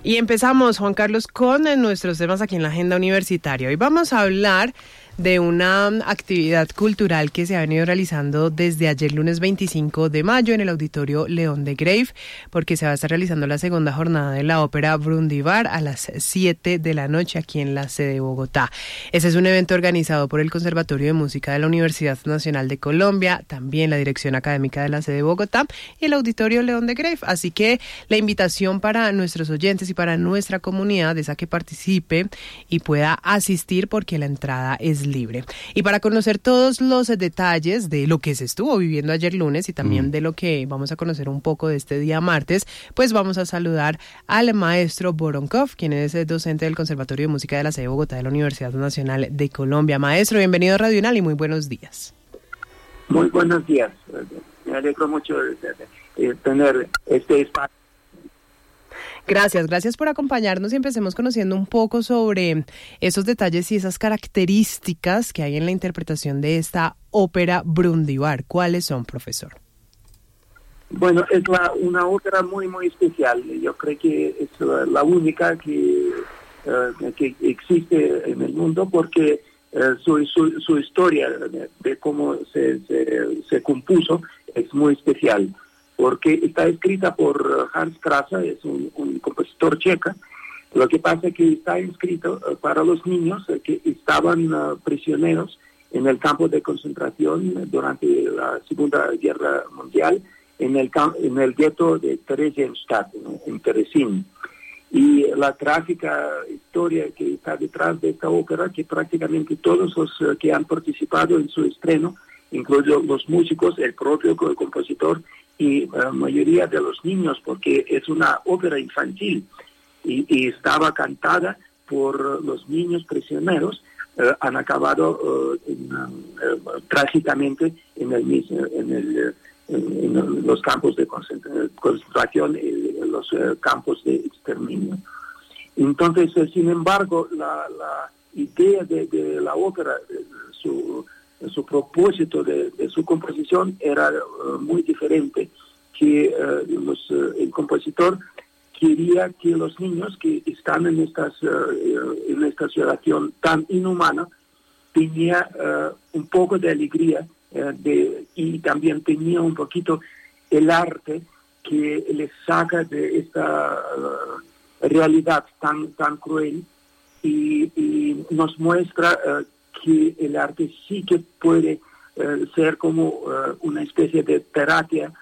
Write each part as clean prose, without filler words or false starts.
Y empezamos, Juan Carlos, con nuestros temas aquí en la agenda universitaria. Hoy vamos a hablar de una actividad cultural que se ha venido realizando desde ayer lunes 25 de mayo en el Auditorio León de Grave, porque se va a estar realizando la segunda jornada de la ópera Brundibar a las 7 de la noche aquí en la sede de Bogotá. Ese es un evento organizado por el Conservatorio de Música de la Universidad Nacional de Colombia, también la Dirección Académica de la sede de Bogotá y el Auditorio León de Grave. Así que la invitación para nuestros oyentes y para nuestra comunidad es a que participe y pueda asistir, porque la entrada es libre. Y para conocer todos los detalles de lo que se estuvo viviendo ayer lunes y también de lo que vamos a conocer un poco de este día martes, pues vamos a saludar al maestro Voronkov, quien es docente del Conservatorio de Música de la sede de Bogotá de la Universidad Nacional de Colombia. Maestro, bienvenido a Radio UNAL y muy buenos días. Muy buenos días. Me alegro mucho de tener este espacio. Gracias por acompañarnos y empecemos conociendo un poco sobre esos detalles y esas características que hay en la interpretación de esta ópera Brundibar. ¿Cuáles son, profesor? Bueno, es una ópera muy especial. Yo creo que es la única que existe en el mundo, porque su historia de cómo se compuso es muy especial, porque está escrita por Hans Krasa, es un compositor checa. Lo que pasa es que está escrito para los niños que estaban prisioneros en el campo de concentración durante la Segunda Guerra Mundial, en el gueto de Theresienstadt, en Terezín. Y la trágica historia que está detrás de esta ópera, que prácticamente todos los que han participado en su estreno, incluso los músicos, el propio compositor y la mayoría de los niños, porque es una ópera infantil y estaba cantada por los niños prisioneros, han acabado trágicamente en los campos de concentración, en los campos de exterminio. Entonces, sin embargo, la idea de la ópera, su propósito de su composición era muy diferente, que el compositor quería que los niños que están en esta situación tan inhumana tenía un poco de alegría y también tenía un poquito el arte que les saca de esta realidad tan cruel y nos muestra que el arte sí que puede ser como una especie de terapia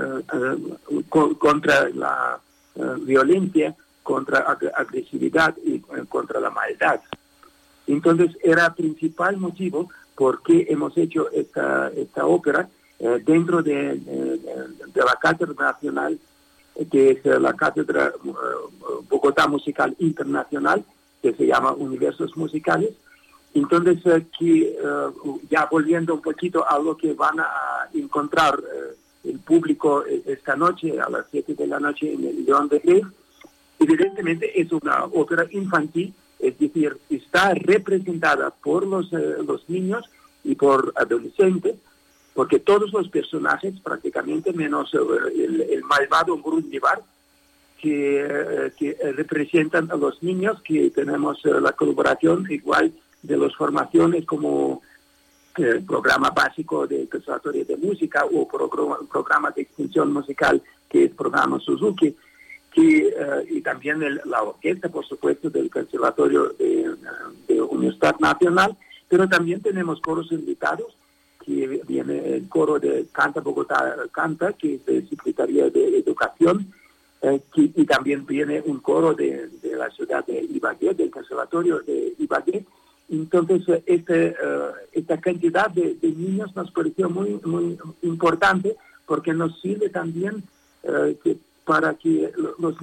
contra la violencia, contra agresividad y contra la maldad. Entonces era el principal motivo por qué hemos hecho esta ópera dentro de la Cátedra Nacional, que es la Cátedra Bogotá Musical Internacional, que se llama Universos Musicales. Entonces, ya volviendo un poquito a lo que van a encontrar el público esta noche, a las 7 de la noche en el León de Grave, evidentemente es una ópera infantil, es decir, está representada por los niños y por adolescentes, porque todos los personajes, prácticamente menos el malvado Brundibar, que representan a los niños, que tenemos la colaboración igual de las formaciones como el programa básico del Conservatorio de Música o programa de extensión musical, que es programa Suzuki, y también la orquesta, por supuesto, del Conservatorio de Universidad Nacional, pero también tenemos coros invitados, que viene el coro de Canta Bogotá Canta, que es de Secretaría de Educación, y también viene un coro de la ciudad de Ibagué, del Conservatorio de Ibagué. Entonces, esta cantidad de niños nos pareció muy importante, porque nos sirve también para que los